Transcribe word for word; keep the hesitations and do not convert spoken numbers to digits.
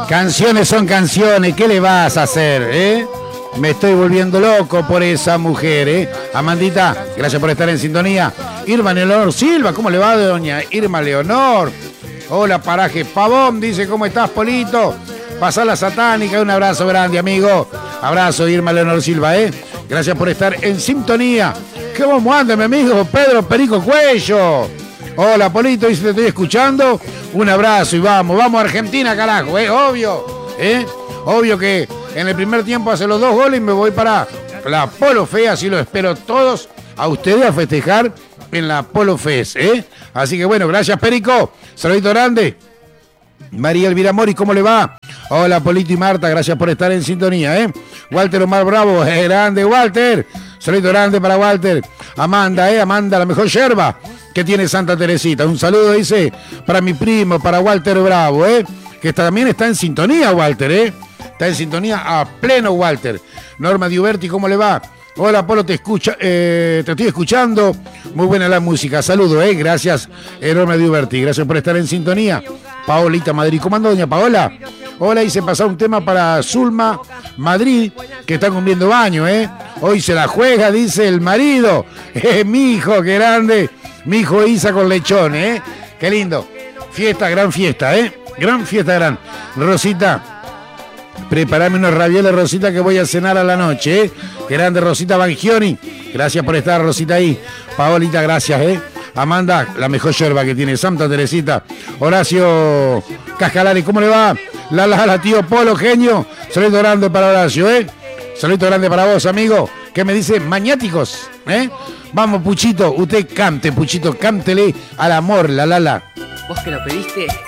Canciones son canciones, ¿qué le vas a hacer, eh? Me estoy volviendo loco por esa mujer, ¿eh? Amandita, gracias por estar en sintonía. Irma Leonor Silva, ¿cómo le va, doña Irma Leonor? Hola, Paraje Pavón, dice, ¿cómo estás, Polito? Pasá la satánica, un abrazo grande, amigo. Abrazo, Irma Leonor Silva, ¿eh? Gracias por estar en sintonía. ¿Cómo anda, mi amigo Pedro Perico Cuello? Hola, Polito, dice, te estoy escuchando. Un abrazo y vamos, vamos a Argentina, carajo, ¿eh? Obvio, ¿eh? Obvio que en el primer tiempo hace los dos goles y me voy para la Polo Fest, así lo espero todos a ustedes a festejar en la Polo Fest, ¿eh? Así que bueno, gracias, Perico. Saludito grande. María Elvira Mori, ¿cómo le va? Hola, Polito y Marta, gracias por estar en sintonía, ¿eh? Walter Omar Bravo, eh, grande, Walter. Saludito grande para Walter. Amanda, ¿eh? Amanda, la mejor yerba que tiene Santa Teresita. Un saludo, dice, para mi primo, para Walter Bravo, ¿eh? Que está, también está en sintonía, Walter, ¿eh? Está en sintonía a pleno, Walter. Norma Diuberti, ¿cómo le va? Hola, Polo, te escucha, eh, te estoy escuchando. Muy buena la música. Saludos, ¿eh? Gracias, eh, Norma Diuberti. Gracias por estar en sintonía. Paolita Madrid. ¿Cómo anda, doña Paola? Hola, hice pasar un tema para Zulma Madrid, que está cumpliendo años, ¿eh? Hoy se la juega, dice el marido. Eh, mi hijo, qué grande. Mi hijo Isa con lechón, ¿eh? Qué lindo. Fiesta, gran fiesta, ¿eh? Gran fiesta, gran. Rosita, preparame unos ravioles, Rosita, que voy a cenar a la noche, ¿eh? Grande Rosita Bangioni. Gracias por estar, Rosita, ahí. Paolita, gracias, ¿eh? Amanda, la mejor yerba que tiene Santa Teresita. Horacio Cascalari, ¿cómo le va? La, la, la, tío Polo, genio. Saludo grande para Horacio, ¿eh? Saludo grande para vos, amigo. ¿Qué me dice? Maniáticos, ¿eh? Vamos, Puchito, usted cante, Puchito, cántele al amor, la, la, la. Vos que lo pediste.